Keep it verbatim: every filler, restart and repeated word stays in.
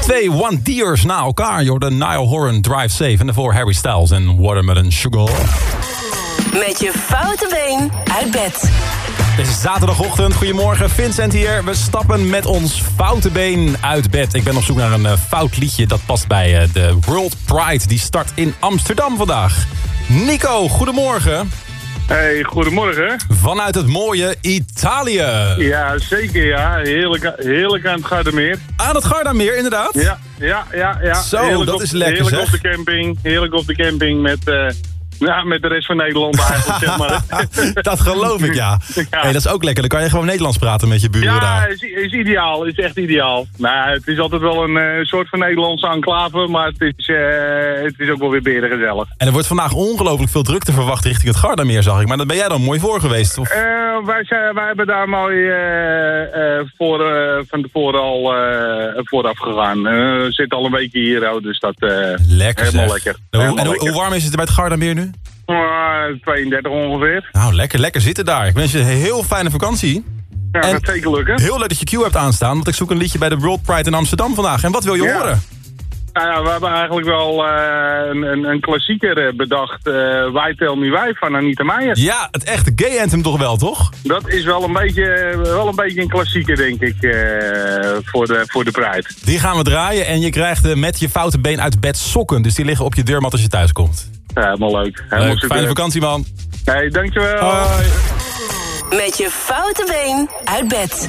Twee One Deers na elkaar. Je hoorde Niall Horan, Drive Safe. En daarvoor Harry Styles en Watermelon Sugar. Met je foute been uit bed. Het is zaterdagochtend. Goedemorgen, Vincent hier. We stappen met ons foute been uit bed. Ik ben op zoek naar een uh, fout liedje dat past bij uh, de World Pride. Die start in Amsterdam vandaag. Nico, goedemorgen. Hey, goedemorgen. Vanuit het mooie Italië. Ja, zeker ja. Heerlijk, heerlijk aan het Gardameer. Aan het Gardameer, inderdaad? Ja, ja, ja. ja. Zo, heerlijk dat op, is lekker heerlijk zeg. op de camping. Heerlijk op de camping met, uh, ja, met de rest van Nederland eigenlijk, zeg maar. Dat geloof ik, ja. Ja. Hey, dat is ook lekker. Dan kan je gewoon Nederlands praten met je buren Ja, daar. is, is ideaal. Is echt ideaal. Nou, het is altijd wel een uh, soort van Nederlandse enclave, maar het is, uh, het is ook wel weer beter gezellig. En er wordt vandaag ongelooflijk veel drukte verwacht richting het Gardameer, zag ik. Maar daar ben jij dan mooi voor geweest? Of? Uh, wij, zijn, wij hebben daar mooi uh, uh, voor, uh, van tevoren al uh, vooraf gegaan. Uh, we zitten al een weekje hier, oh, dus dat uh, Lekker helemaal zeg. lekker. En, Helemaal hoe, en hoe, lekker. hoe warm is het er bij het Gardameer nu? Uh, tweeëndertig ongeveer. Nou, lekker, lekker zitten daar. Ik wens je een heel fijne vakantie. Ja, En dat zeker lukken. Heel leuk dat je Q hebt aanstaan, want ik zoek een liedje bij de World Pride in Amsterdam vandaag. En wat wil je Ja. horen? Nou ja, we hebben eigenlijk wel uh, een, een, een klassieker uh, bedacht. Uh, Why Tell Me Why van Anita Meijer. Ja, het echte gay anthem toch wel, toch? Dat is wel een beetje, wel een, beetje een klassieker, denk ik, uh, voor, de, voor de Pride. Die gaan we draaien en je krijgt uh, met je foute been uit bed sokken. Dus die liggen op je deurmat als je thuis komt. Ja, helemaal leuk. Helemaal Leuk, super. fijne vakantie, man. Hey, dankjewel. Hoi. Met je foute been uit bed.